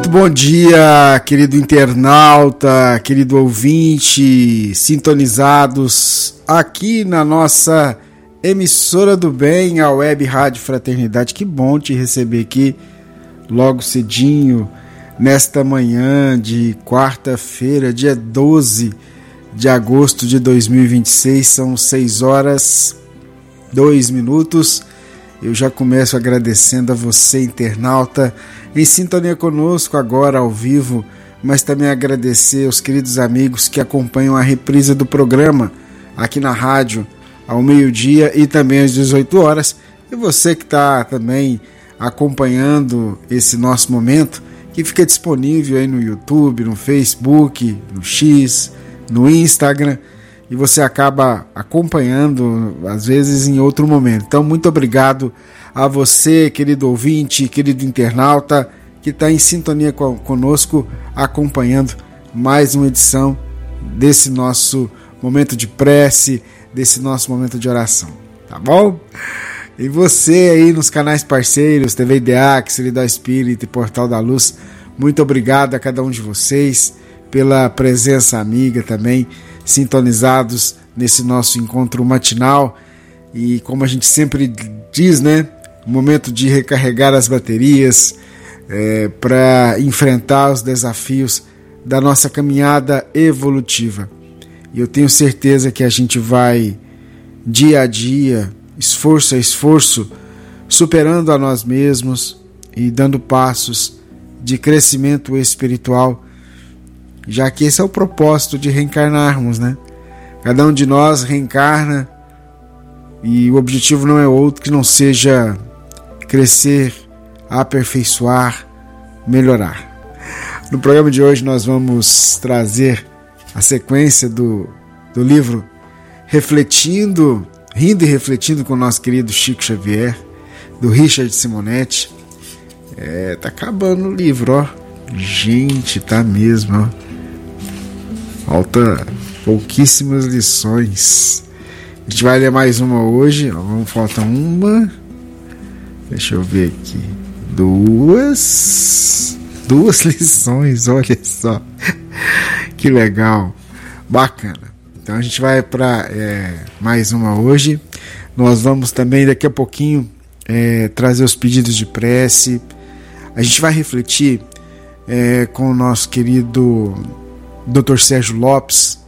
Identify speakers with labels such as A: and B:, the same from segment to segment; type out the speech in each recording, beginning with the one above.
A: Muito bom dia, querido internauta, querido ouvinte, sintonizados aqui na nossa emissora do bem, a Web Rádio Fraternidade. Que bom te receber aqui logo cedinho, nesta manhã de quarta-feira, dia 12 de agosto de 2026, são 6 horas 2 minutos. Eu já começo agradecendo a você, internauta, em sintonia conosco agora ao vivo, mas também agradecer aos queridos amigos que acompanham a reprise do programa aqui na rádio ao meio-dia e também às 18 horas. E você que está também acompanhando esse nosso momento, que fica disponível aí no YouTube, no Facebook, no X, no Instagram, e você acaba acompanhando, às vezes, em outro momento. Então, muito obrigado a você, querido ouvinte, querido internauta, que está em sintonia conosco, acompanhando mais uma edição desse nosso momento de prece, desse nosso momento de oração. Tá bom? E você aí nos canais parceiros, TV Ideac, Solidão Espírita e Portal da Luz, muito obrigado a cada um de vocês pela presença amiga também, sintonizados nesse nosso encontro matinal. E como a gente sempre diz, né, momento de recarregar as baterias para enfrentar os desafios da nossa caminhada evolutiva. E eu tenho certeza que a gente vai dia a dia, esforço a esforço, superando a nós mesmos e dando passos de crescimento espiritual, já que esse é o propósito de reencarnarmos, né? Cada um de nós reencarna e o objetivo não é outro que não seja crescer, aperfeiçoar, melhorar. No programa de hoje nós vamos trazer a sequência do livro Refletindo, Rindo e Refletindo com o nosso querido Chico Xavier, do Richard Simonetti. Tá acabando o livro, ó. Gente, tá mesmo, ó. Falta pouquíssimas lições. A gente vai ler mais uma hoje. Falta uma. Deixa eu ver aqui. Duas lições, olha só. Que legal. Bacana. Então a gente vai para mais uma hoje. Nós vamos também daqui a pouquinho trazer os pedidos de prece. A gente vai refletir com o nosso querido Dr. Sérgio Lopes.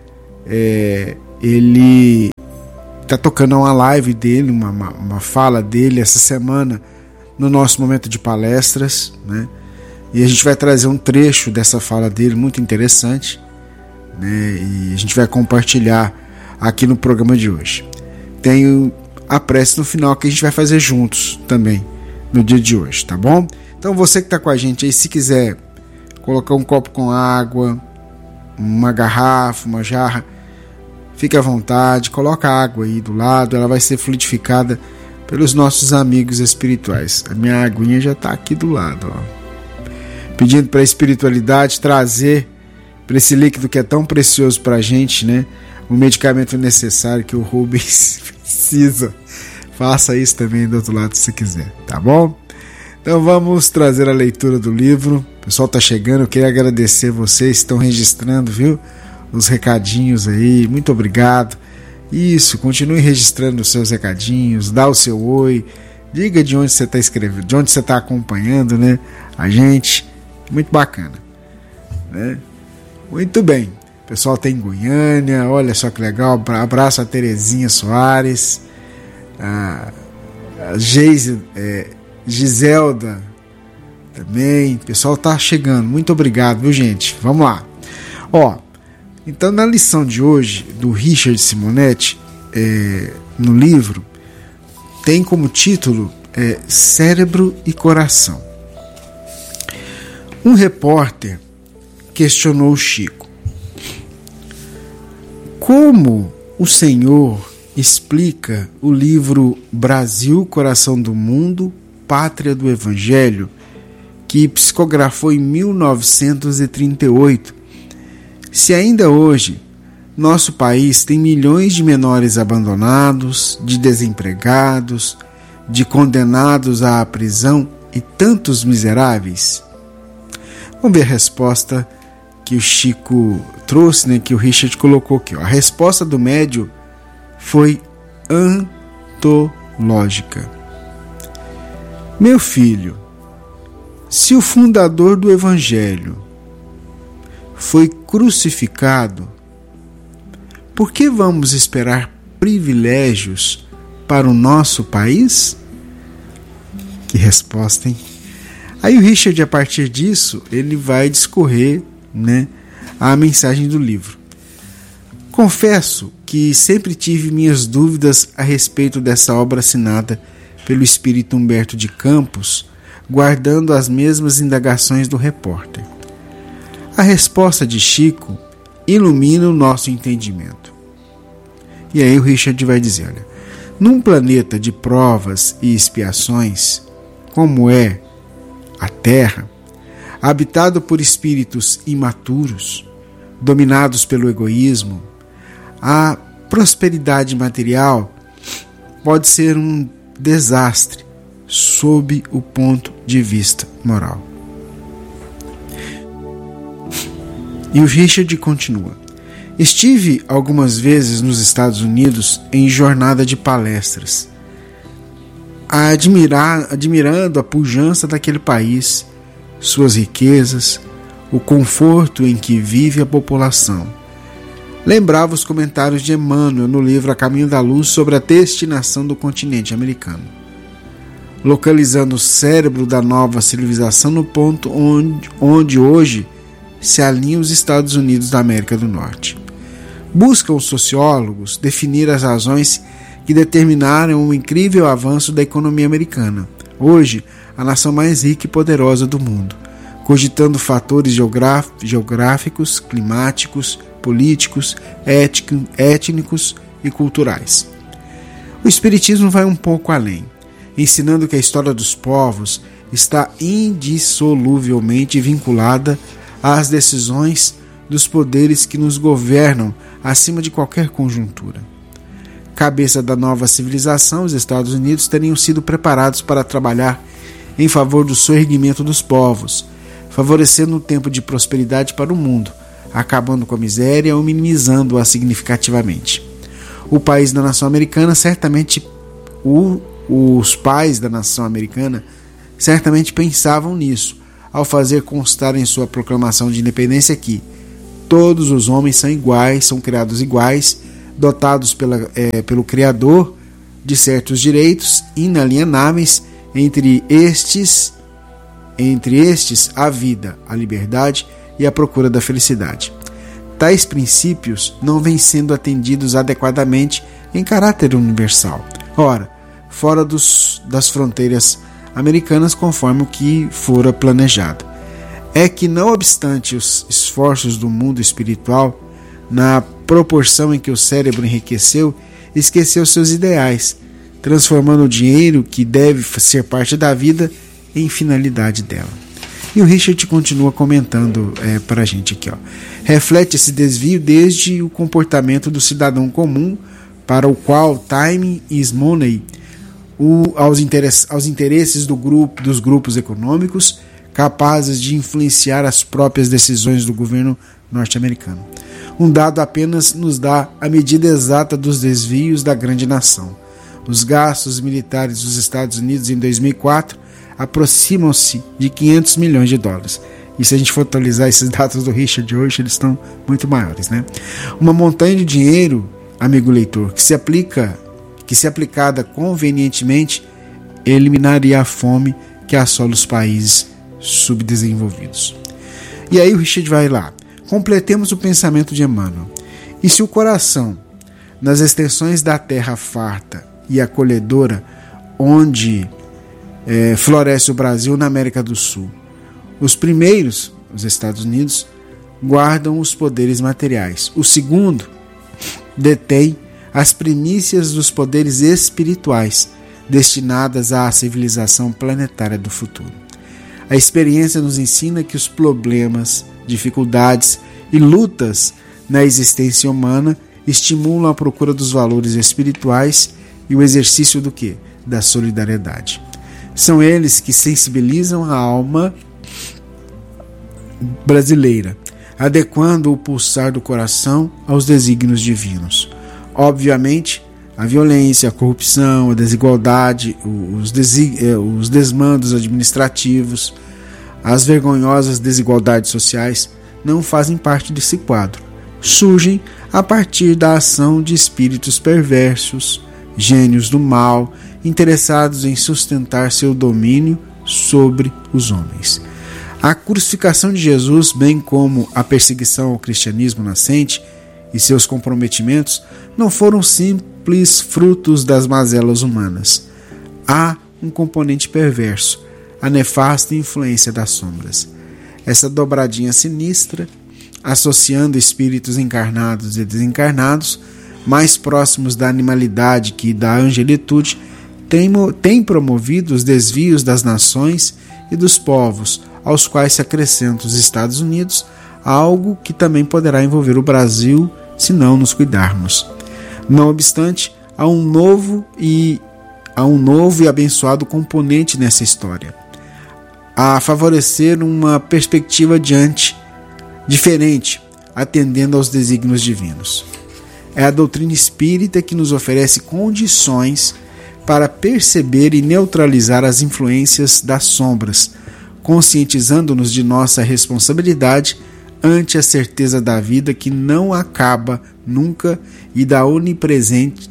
A: Ele está tocando uma live dele, uma fala dele essa semana no nosso momento de palestras, né? E a gente vai trazer um trecho dessa fala dele muito interessante, né? E a gente vai compartilhar aqui no programa de hoje. Tem a prece no final que a gente vai fazer juntos também no dia de hoje, tá bom? Então você que está com a gente aí, se quiser colocar um copo com água, uma garrafa, uma jarra, fique à vontade, coloca a água aí do lado, ela vai ser fluidificada pelos nossos amigos espirituais. A minha aguinha já está aqui do lado, ó. Pedindo para a espiritualidade trazer para esse líquido que é tão precioso para a gente, né, o medicamento necessário que o Rubens precisa. Faça isso também do outro lado se quiser, tá bom? Então vamos trazer a leitura do livro. O pessoal está chegando, eu queria agradecer vocês que estão registrando, viu? Os recadinhos aí, muito obrigado. Isso, continue registrando os seus recadinhos, dá o seu oi, diga de onde você está escrevendo, de onde você está acompanhando, né? A gente, muito bacana, né? Muito bem, o pessoal está em Goiânia, olha só que legal, abraço a Terezinha Soares, a Giselda também, o pessoal está chegando, muito obrigado, viu, gente? Vamos lá. Ó, então na lição de hoje do Richard Simonetti, no livro, tem como título Cérebro e Coração. Um repórter questionou Chico: como o senhor explica o livro Brasil, Coração do Mundo, Pátria do Evangelho, que psicografou em 1938, se ainda hoje nosso país tem milhões de menores abandonados, de desempregados, de condenados à prisão e tantos miseráveis? Vamos ver a resposta que o Chico trouxe, né, que o Richard colocou aqui. Ó. A resposta do médium foi antológica. Meu filho, se o fundador do Evangelho foi crucificado, por que vamos esperar privilégios para o nosso país? Que resposta, hein? Aí o Richard, a partir disso, ele vai discorrer, né, a mensagem do livro. Confesso que sempre tive minhas dúvidas a respeito dessa obra assinada pelo espírito Humberto de Campos, guardando as mesmas indagações do repórter. A resposta de Chico ilumina o nosso entendimento. E aí o Richard vai dizer, olha, num planeta de provas e expiações, como é a Terra, habitado por espíritos imaturos, dominados pelo egoísmo, a prosperidade material pode ser um desastre sob o ponto de vista moral. E o Richard continua. Estive algumas vezes nos Estados Unidos em jornada de palestras, admirando a pujança daquele país, suas riquezas, o conforto em que vive a população. Lembrava os comentários de Emmanuel no livro A Caminho da Luz sobre a destinação do continente americano, localizando o cérebro da nova civilização no ponto onde hoje se alinham os Estados Unidos da América do Norte. Buscam os sociólogos definir as razões que determinaram o incrível avanço da economia americana, hoje a nação mais rica e poderosa do mundo, cogitando fatores geográficos, climáticos, políticos, étnicos e culturais. O Espiritismo vai um pouco além, ensinando que a história dos povos está indissoluvelmente vinculada às decisões dos poderes que nos governam acima de qualquer conjuntura. Cabeça da nova civilização, os Estados Unidos teriam sido preparados para trabalhar em favor do soerguimento dos povos, favorecendo um tempo de prosperidade para o mundo, acabando com a miséria ou minimizando-a significativamente. O país da nação americana, os pais da nação americana certamente pensavam nisso, ao fazer constar em sua proclamação de independência que todos os homens são iguais, são criados iguais, dotados pelo Criador de certos direitos inalienáveis, entre estes a vida, a liberdade e a procura da felicidade. Tais princípios não vêm sendo atendidos adequadamente em caráter universal, ora, fora das fronteiras americanas conforme o que fora planejado. É que, não obstante os esforços do mundo espiritual, na proporção em que o cérebro enriqueceu, esqueceu seus ideais, transformando o dinheiro, que deve ser parte da vida, em finalidade dela. E o Richard continua comentando para a gente aqui. Ó. Reflete esse desvio desde o comportamento do cidadão comum, para o qual time is money, aos interesses dos grupos econômicos, capazes de influenciar as próprias decisões do governo norte-americano. Um dado apenas nos dá a medida exata dos desvios da grande nação. Os gastos militares dos Estados Unidos em 2004 aproximam-se de 500 milhões de dólares. E se a gente for atualizar esses dados do Richard hoje, eles estão muito maiores, né? Uma montanha de dinheiro, amigo leitor, que se aplicada convenientemente, eliminaria a fome que assola os países subdesenvolvidos. E aí o Richard vai lá. Completemos o pensamento de Emmanuel. E se o coração, nas extensões da terra farta e acolhedora, onde floresce o Brasil na América do Sul, os primeiros, os Estados Unidos, guardam os poderes materiais. O segundo detém as primícias dos poderes espirituais, destinadas à civilização planetária do futuro. A experiência nos ensina que os problemas, dificuldades e lutas na existência humana estimulam a procura dos valores espirituais e o exercício do quê? Da solidariedade. São eles que sensibilizam a alma brasileira, adequando o pulsar do coração aos desígnios divinos. Obviamente, a violência, a corrupção, a desigualdade, os desmandos administrativos, as vergonhosas desigualdades sociais não fazem parte desse quadro. Surgem a partir da ação de espíritos perversos, gênios do mal, interessados em sustentar seu domínio sobre os homens. A crucificação de Jesus, bem como a perseguição ao cristianismo nascente e seus comprometimentos, não foram simples frutos das mazelas humanas. Há um componente perverso, a nefasta influência das sombras. Essa dobradinha sinistra, associando espíritos encarnados e desencarnados, mais próximos da animalidade que da angelitude, tem promovido os desvios das nações e dos povos, aos quais se acrescentam os Estados Unidos, algo que também poderá envolver o Brasil se não nos cuidarmos. Não obstante, há um novo e abençoado componente nessa história, a favorecer uma perspectiva diferente, atendendo aos desígnios divinos. É a doutrina espírita que nos oferece condições para perceber e neutralizar as influências das sombras, conscientizando-nos de nossa responsabilidade ante a certeza da vida que não acaba nunca e da onipresente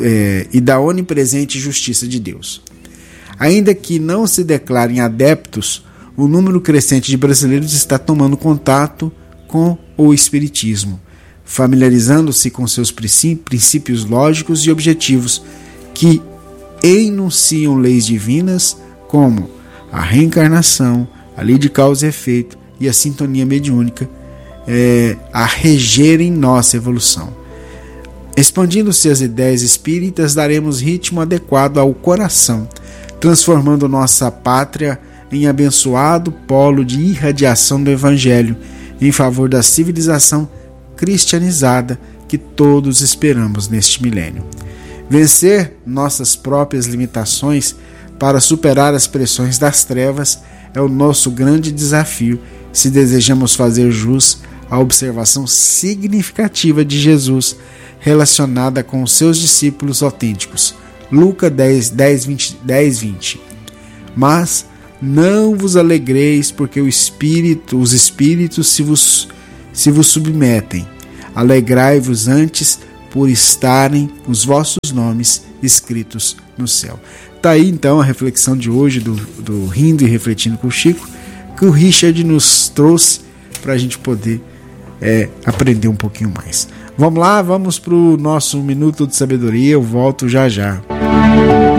A: justiça de Deus. Ainda que não se declarem adeptos, o número crescente de brasileiros está tomando contato com o Espiritismo, familiarizando-se com seus princípios lógicos e objetivos que enunciam leis divinas como a reencarnação, a lei de causa e efeito e a sintonia mediúnica a regerem nossa evolução. Expandindo-se as ideias espíritas, daremos ritmo adequado ao coração, transformando nossa pátria em abençoado polo de irradiação do Evangelho em favor da civilização cristianizada que todos esperamos neste milênio. Vencer nossas próprias limitações para superar as pressões das trevas é o nosso grande desafio se desejamos fazer jus à observação significativa de Jesus relacionada com os seus discípulos autênticos. Lucas 10:20. Mas não vos alegreis porque os espíritos se vos submetem. Alegrai-vos antes por estarem os vossos nomes escritos no céu. Está aí então a reflexão de hoje do Rindo e Refletindo com o Chico, que o Richard nos trouxe para a gente poder aprender um pouquinho mais. Vamos lá, vamos para o nosso Minuto de Sabedoria, eu volto já já.